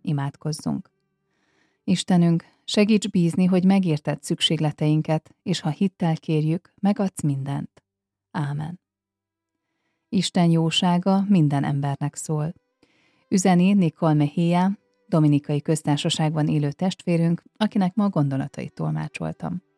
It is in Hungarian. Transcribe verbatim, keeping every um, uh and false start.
Imádkozzunk. Istenünk, segíts bízni, hogy megérted szükségleteinket, és ha hittel kérjük, megadsz mindent. Ámen. Isten jósága minden embernek szól. Üzeni Nicole Mejia, Dominikai Köztársaságban élő testvérünk, akinek ma gondolatait tolmácsoltam.